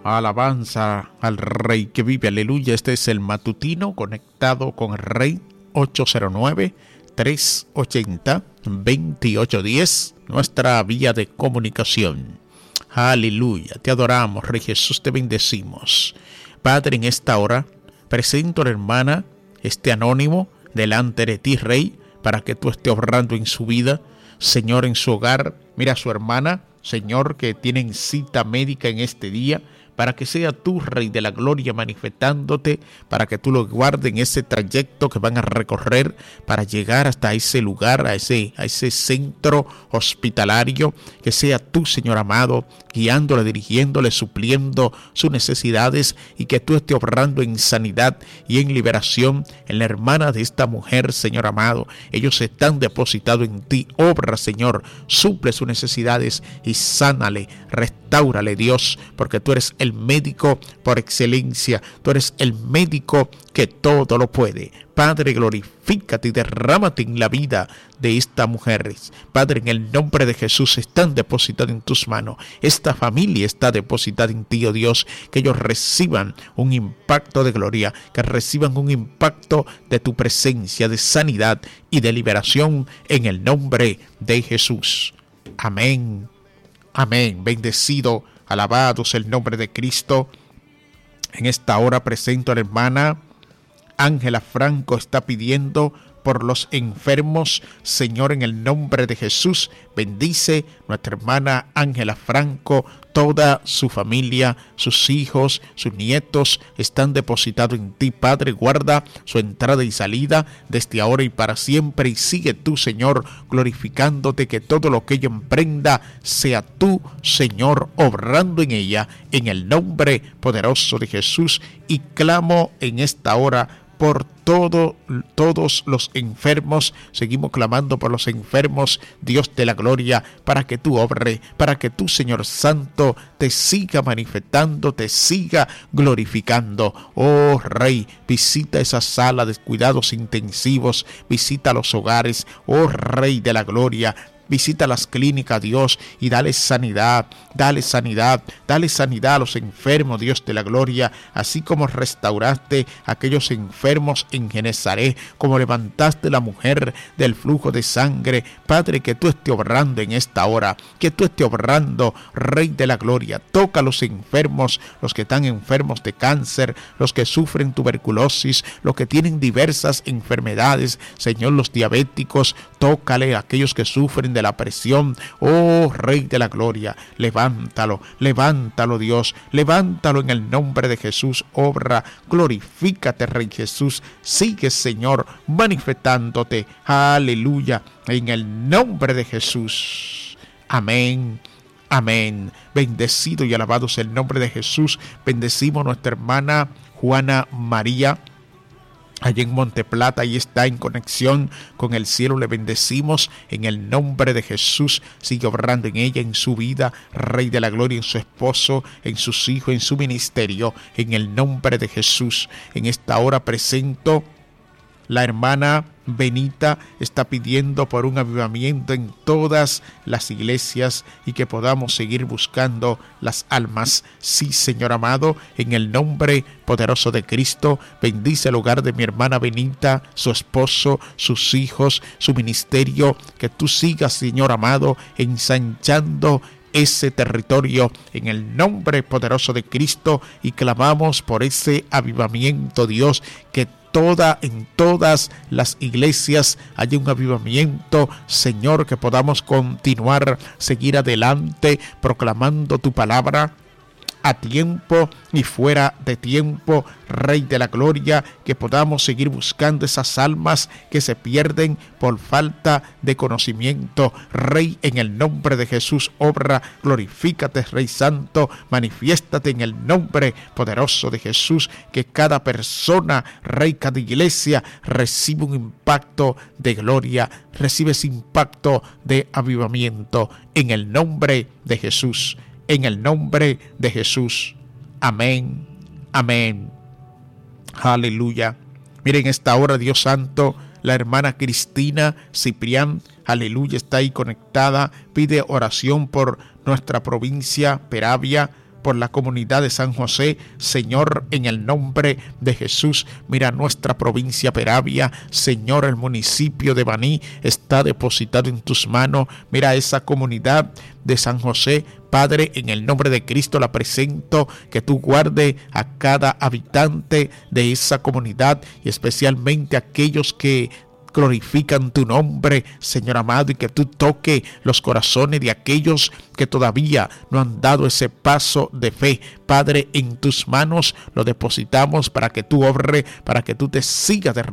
Alabanza al Rey que vive, aleluya. Este es el matutino conectado con el Rey. 809-380-2810, nuestra vía de comunicación. Aleluya, te adoramos, Rey Jesús, te bendecimos. Padre, en esta hora presento a la hermana, este anónimo, delante de ti, Rey, para que tú estés obrando en su vida, Señor, en su hogar. Mira a su hermana, Señor, que tienen cita médica en este día, para que sea tú, Rey de la Gloria, manifestándote, para que tú lo guardes en ese trayecto que van a recorrer para llegar hasta ese lugar, a ese centro hospitalario, que sea tú, Señor amado, guiándole, dirigiéndole, supliendo sus necesidades, y que tú estés obrando en sanidad y en liberación en la hermana de esta mujer, Señor amado. Ellos están depositados en ti. Obra, Señor, suple sus necesidades y sánale, restáurale, Dios, porque tú eres el médico por excelencia, tú eres el médico que todo lo puede. Padre, glorifícate y derrámate en la vida de esta mujer. Padre, en el nombre de Jesús, están depositados en tus manos. Esta familia está depositada en ti, oh Dios, que ellos reciban un impacto de gloria, que reciban un impacto de tu presencia, de sanidad y de liberación, en el nombre de Jesús. Amén. Amén. Bendecido, alabado sea el nombre de Cristo. En esta hora presento a la hermana Ángela Franco. Está pidiendo por los enfermos. Señor, en el nombre de Jesús, bendice nuestra hermana Ángela Franco. Toda su familia, sus hijos, sus nietos están depositados en ti, Padre. Guarda su entrada y salida desde ahora y para siempre, y sigue tú, Señor, glorificándote, que todo lo que ella emprenda sea tú, Señor, obrando en ella, en el nombre poderoso de Jesús. Y clamo en esta hora por todos los enfermos. Seguimos clamando por los enfermos, Dios de la gloria, para que tú obres, para que tú, Señor Santo, te siga manifestando, te siga glorificando. Oh Rey, visita esa sala de cuidados intensivos, visita los hogares, oh Rey de la gloria. Visita las clínicas, Dios, y dale sanidad, dale sanidad, dale sanidad a los enfermos, Dios de la gloria, así como restauraste a aquellos enfermos en Genezaret, como levantaste la mujer del flujo de sangre. Padre, que tú estés obrando en esta hora, que tú estés obrando, Rey de la gloria. Toca a los enfermos, los que están enfermos de cáncer, los que sufren tuberculosis, los que tienen diversas enfermedades, Señor, los diabéticos. Tócale a aquellos que sufren de la presión. Oh Rey de la gloria, levántalo, levántalo, Dios, levántalo en el nombre de Jesús. Obra, glorifícate, Rey Jesús. Sigue, Señor, manifestándote. Aleluya, en el nombre de Jesús. Amén. Amén. Bendecido y alabado sea el nombre de Jesús. Bendecimos a nuestra hermana Juana María, allá en Monteplata, y está en conexión con el cielo. Le bendecimos en el nombre de Jesús. Sigue obrando en ella, en su vida, Rey de la gloria, en su esposo, en sus hijos, en su ministerio, en el nombre de Jesús. En esta hora presento la hermana Benita. Está pidiendo por un avivamiento en todas las iglesias y que podamos seguir buscando las almas. Sí, Señor amado, en el nombre poderoso de Cristo, bendice el hogar de mi hermana Benita, su esposo, sus hijos, su ministerio. Que tú sigas, Señor amado, ensanchando ese territorio en el nombre poderoso de Cristo, y clamamos por ese avivamiento, Dios, que en todas las iglesias haya un avivamiento, Señor, que podamos continuar, seguir adelante, proclamando tu palabra a tiempo y fuera de tiempo, Rey de la gloria, que podamos seguir buscando esas almas que se pierden por falta de conocimiento. Rey, en el nombre de Jesús, obra, glorifícate, Rey Santo, manifiéstate en el nombre poderoso de Jesús, que cada persona, Rey, cada iglesia reciba un impacto de gloria, recibe ese impacto de avivamiento, en el nombre de Jesús. En el nombre de Jesús. Amén. Amén. Aleluya. Miren, esta hora, Dios santo, la hermana Cristina Ciprián, aleluya, está ahí conectada. Pide oración por nuestra provincia, Peravia, por la comunidad de San José, Señor, en el nombre de Jesús. Mira nuestra provincia Peravia, Señor, el municipio de Baní está depositado en tus manos. Mira esa comunidad de San José, Padre, en el nombre de Cristo la presento, que tú guardes a cada habitante de esa comunidad y especialmente a aquellos que glorifican tu nombre, Señor amado, y que tú toques los corazones de aquellos que todavía no han dado ese paso de fe. Padre, en tus manos lo depositamos para que tú obres, para que tú te sigas derramando